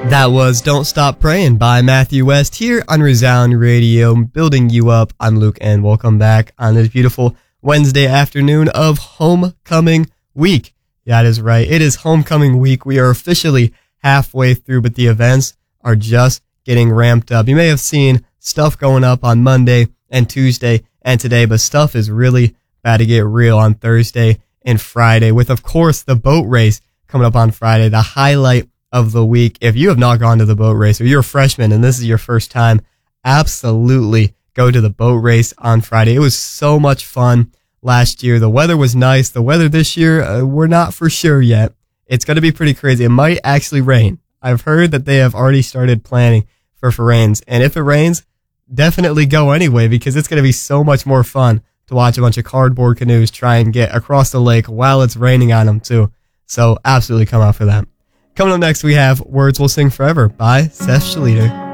That was Don't Stop Praying by Matthew West here on Resound Radio, building you up. I'm Luke, and welcome back on this beautiful Wednesday afternoon of Homecoming Week. Yeah, that is right. It is Homecoming Week. We are officially halfway through, but the events are just getting ramped up. You may have seen stuff going up on Monday and Tuesday and today, but stuff is really about to get real on Thursday and Friday with, of course, the boat race coming up on Friday, the highlight of the week. If you have not gone to the boat race or you're a freshman and this is your first time, absolutely go to the boat race on Friday. It was so much fun last year. The weather was nice. The weather this year, we're not for sure yet. It's going to be pretty crazy. It might actually rain. I've heard that they have already started planning for rains. And if it rains, definitely go anyway, because it's going to be so much more fun to watch a bunch of cardboard canoes try and get across the lake while it's raining on them too. So absolutely come out for that. Coming up next, we have Words Will Sing Forever by Seth Schleter.